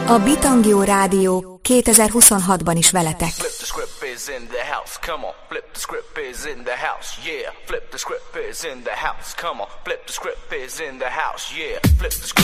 A Bitangió Rádió 2026-ban is veletek. Flip the script is in the house, come on. Flip the script is in the house, yeah. Flip the script is in the house, come on. Flip the script is in the house, yeah. Flip the script.